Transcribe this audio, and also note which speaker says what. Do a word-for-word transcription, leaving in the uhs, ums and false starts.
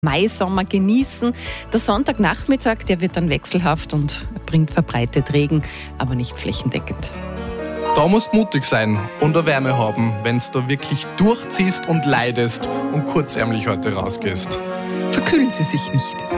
Speaker 1: Maisommer genießen. Der Sonntagnachmittag, der wird dann wechselhaft und bringt verbreitet Regen, aber nicht flächendeckend.
Speaker 2: Da musst mutig sein und eine Wärme haben, wenn du da wirklich durchziehst und leidest und kurzärmlich heute rausgehst.
Speaker 1: Verkühlen Sie sich nicht.